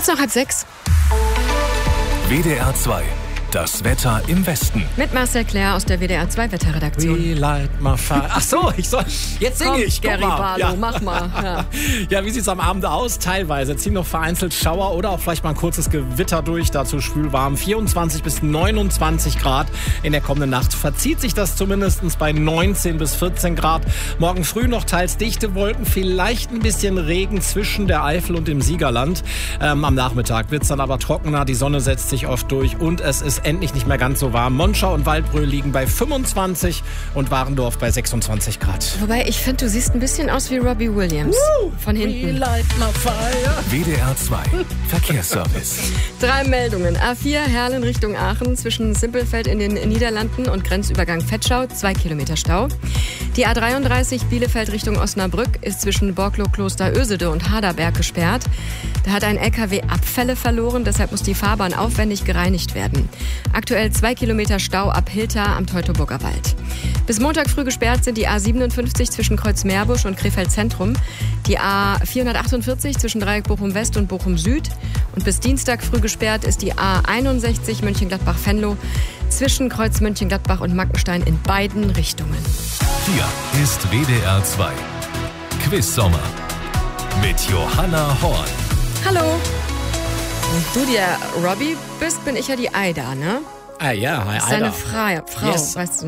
Kurz nach 5:30. WDR 2. Das Wetter im Westen. Mit Marcel Claire aus der WDR 2 Wetterredaktion. We light my fire. Ach so, jetzt singe ich. Guck Gary mal. Barlow, mach mal. Ja. Ja, wie sieht's am Abend aus? Teilweise ziehen noch vereinzelt Schauer oder auch vielleicht mal ein kurzes Gewitter durch. Dazu schwül warm. 24 bis 29 Grad. In der kommenden Nacht verzieht sich das zumindest bei 19 bis 14 Grad. Morgen früh noch teils dichte Wolken, vielleicht ein bisschen Regen zwischen der Eifel und dem Siegerland. Am Nachmittag wird's dann aber trockener. Die Sonne setzt sich oft durch und es ist endlich nicht mehr ganz so warm. Monschau und Waldbröl liegen bei 25 und Warendorf bei 26 Grad. Wobei, ich finde, du siehst ein bisschen aus wie Robbie Williams. Von We hinten. light my fire. WDR 2. Verkehrsservice. 3 Meldungen. A4 Herlen Richtung Aachen zwischen Simpelfeld in den Niederlanden und Grenzübergang Vetschau, 2 Kilometer Stau. Die A33 Bielefeld Richtung Osnabrück ist zwischen Borklow Kloster Ösede und Haderberg gesperrt. Da hat ein LKW Abfälle verloren, deshalb muss die Fahrbahn aufwendig gereinigt werden. Aktuell 2 Kilometer Stau ab Hilter am Teutoburger Wald. Bis Montag früh gesperrt sind die A57 zwischen Kreuzmeerbusch und Krefeld Zentrum, die A448 zwischen Dreieck Bochum West und Bochum Süd und bis Dienstag früh gesperrt ist die A61 Mönchengladbach-Venlo zwischen Kreuz Mönchengladbach und Mackenstein in beiden Richtungen. Hier ist WDR 2. Quiz-Sommer mit Johanna Horn. Hallo. Und du der Robbie bist, bin ich ja die Aida, ne? Ah ja, hi, Das ist deine Alter. Frau, Yes. weißt du.